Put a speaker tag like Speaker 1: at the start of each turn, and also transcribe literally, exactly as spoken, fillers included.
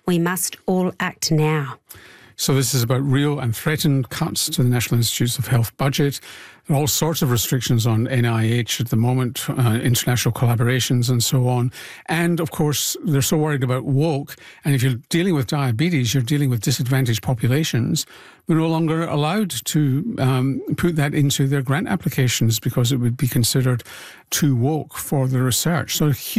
Speaker 1: We must all act now.
Speaker 2: So this is about real and threatened cuts to the National Institutes of Health budget. There are all sorts of restrictions on N I H at the moment, uh, international collaborations and so on. And of course, they're so worried about woke. And if you're dealing with diabetes, you're dealing with disadvantaged populations. They're no longer allowed to um, put that into their grant applications because it would be considered too woke for the research. So a huge